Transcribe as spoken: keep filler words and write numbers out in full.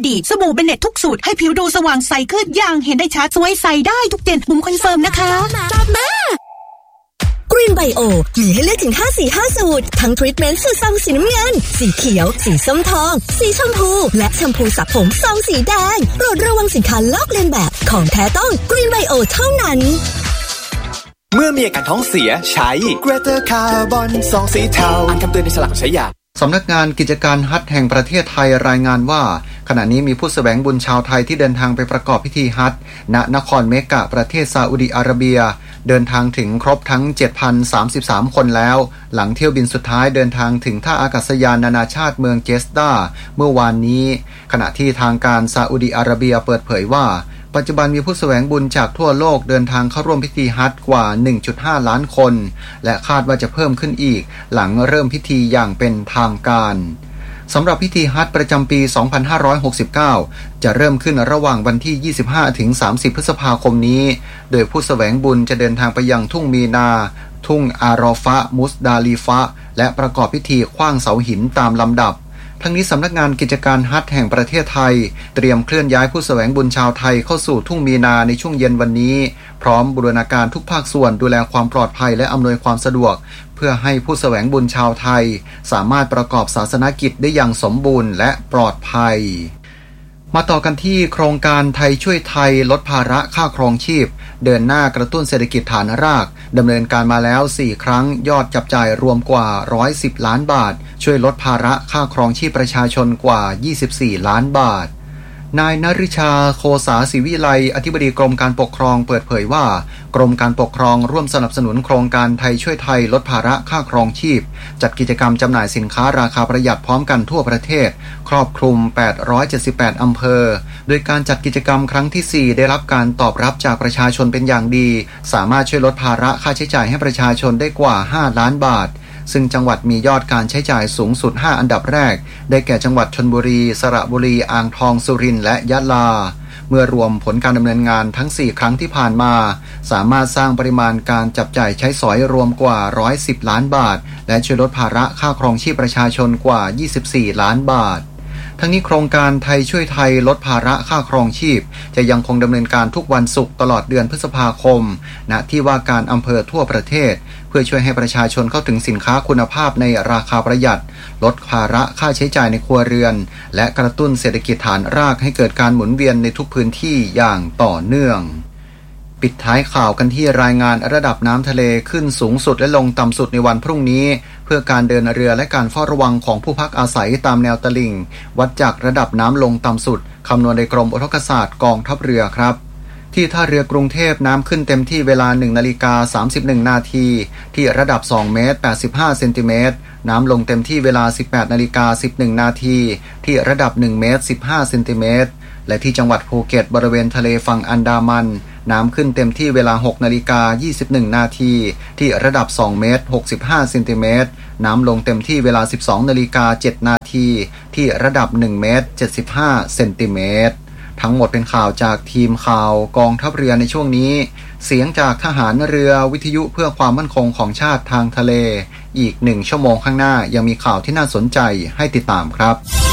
ดีสบู่เบเน็ตทุกสูตรให้ผิวดูสว่างใสขึ้นอย่างเห็นได้ชัดสวยใสได้ทุกเดือนบุ๋มคอนเฟิร์มนะคะตอบมากรีนไบโอมีให้เลือกถึงห้าสีห้าสูตรทั้งทรีทเมนต์สูตรซองสีน้ำเงินสีเขียวสีส้มทองสีชมพูและแชมพูสระผมซองสีแดงโปรดระวังสินค้าลอกเลียนแบบของแท้ต้องกรีนไบโอเท่านั้นเมื่อมีอาการท้องเสียใช้ Greater Carbon ซองสีเทาอ่านคำเตือนในฉลากใช้ยาสำนักงานกิจการฮัจญ์แห่งประเทศไทยรายงานว่าขณะนี้มีผู้แสวงบุญชาวไทยที่เดินทางไปประกอบพิธีฮัจญ์ณนครเมกะประเทศซาอุดิอาระเบียเดินทางถึงครบทั้ง เจ็ดพันสามสิบสาม คนแล้วหลังเที่ยวบินสุดท้ายเดินทางถึงท่าอากาศยานนานาชาติเมืองเจสดาเมื่อวานนี้ขณะที่ทางการซาอุดิอาระเบียเปิดเผยว่าปัจจุบันมีผู้แสวงบุญจากทั่วโลกเดินทางเข้าร่วมพิธีฮัจญ์กว่า หนึ่งจุดห้า ล้านคนและคาดว่าจะเพิ่มขึ้นอีกหลังเริ่มพิธีอย่างเป็นทางการสำหรับพิธีฮัจญ์ประจำปี สองพันห้าร้อยหกสิบเก้า จะเริ่มขึ้นระหว่างวันที่ ยี่สิบห้าถึงสามสิบ พฤษภาคมนี้โดยผู้แสวงบุญจะเดินทางไปยังทุ่งมีนาทุ่งอารอฟะมุสดาลีฟะและประกอบพิธีขว้างเสาหินตามลำดับทั้งนี้สำนักงานกิจการฮัจญ์แห่งประเทศไทยเตรียมเคลื่อนย้ายผู้แสวงบุญชาวไทยเข้าสู่ทุ่งมีนาในช่วงเย็นวันนี้พร้อมบูรณาการทุกภาคส่วนดูแลความปลอดภัยและอำนวยความสะดวกเพื่อให้ผู้แสวงบุญชาวไทยสามารถประกอบศาสนกิจได้อย่างสมบูรณ์และปลอดภัยมาต่อกันที่โครงการไทยช่วยไทยลดภาระค่าครองชีพเดินหน้ากระตุ้นเศรษฐกิจฐานรากดำเนินการมาแล้วสี่ครั้งยอดจับจ่ายรวมกว่าหนึ่งร้อยสิบล้านบาทช่วยลดภาระค่าครองชีพประชาชนกว่ายี่สิบสี่ล้านบาทนายนฤชาโคสาศิวิไลอธิบดีกรมการปกครองเปิดเผยว่ากรมการปกครองร่วมสนับสนุนโครงการไทยช่วยไทยลดภาระค่าครองชีพจัดกิจกรรมจำหน่ายสินค้าราคาประหยัดพร้อมกันทั่วประเทศครอบคลุมแปดร้อยเจ็ดสิบแปดอำเภอโดยการจัดกิจกรรมครั้งที่สี่ได้รับการตอบรับจากประชาชนเป็นอย่างดีสามารถช่วยลดภาระค่าใช้จ่ายให้ประชาชนได้กว่าห้าล้านบาทซึ่งจังหวัดมียอดการใช้จ่ายสูงสุดห้าอันดับแรกได้แก่จังหวัดชลบุรีสระบุรีอ่างทองสุรินทร์และยะลาเมื่อรวมผลการดำเนินงานทั้งสี่ครั้งที่ผ่านมาสามารถสร้างปริมาณการจับจ่ายใช้สอยรวมกว่าหนึ่งร้อยสิบล้านบาทและช่วยลดภาระค่าครองชีพประชาชนกว่ายี่สิบสี่ล้านบาททั้งนี้โครงการไทยช่วยไทยลดภาระค่าครองชีพจะยังคงดำเนินการทุกวันศุกร์ตลอดเดือนพฤษภาคมณที่ว่าการอำเภอทั่วประเทศเพื่อช่วยให้ประชาชนเข้าถึงสินค้าคุณภาพในราคาประหยัดลดภาระค่าใช้จ่ายในครัวเรือนและกระตุ้นเศรษฐกิจฐานรากให้เกิดการหมุนเวียนในทุกพื้นที่อย่างต่อเนื่องปิดท้ายข่าวกันที่รายงานระดับน้ำทะเลขึ้นสูงสุดและลงต่ำสุดในวันพรุ่งนี้เพื่อการเดินเรือและการเฝ้าระวังของผู้พักอาศัยตามแนวตลิ่งวัดจากระดับน้ำลงต่ำสุดคำนวณโดยกรมอุทกศาสตร์กองทัพเรือครับที่ท่าเรือกรุงเทพน้ำขึ้นเต็มที่เวลา หนึ่งนาฬิกาสามสิบเอ็ดนาทีที่ระดับสองเมตรแปดสิบห้าเซนติเมตรน้ำลงเต็มที่เวลา สิบแปดนาฬิกาสิบเอ็ดนาทีที่ระดับหนึ่งเมตรสิบห้าเซนติเมตรและที่จังหวัดภูเก็ตบริเวณทะเลฝั่งอันดามันน้ำขึ้นเต็มที่เวลา หกนาฬิกายี่สิบเอ็ดนาทีที่ระดับสองเมตรหกสิบห้าเซนติเมตรน้ำลงเต็มที่เวลา สิบสองนาฬิกาเจ็ดนาทีที่ระดับหนึ่งเมตรเจ็ดสิบห้าเซนติเมตรทั้งหมดเป็นข่าวจากทีมข่าวกองทัพเรือในช่วงนี้เสียงจากทหารเรือวิทยุเพื่อความมั่นคงของชาติทางทะเลอีกหนึ่งชั่วโมงข้างหน้ายังมีข่าวที่น่าสนใจให้ติดตามครับ